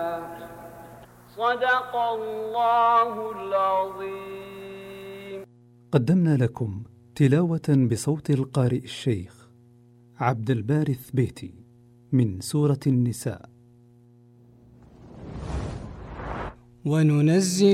صدق الله العظيم. قدمنا لكم تلاوة بصوت القارئ الشيخ عبد الباري الثبيتي من سورة النساء. وننزل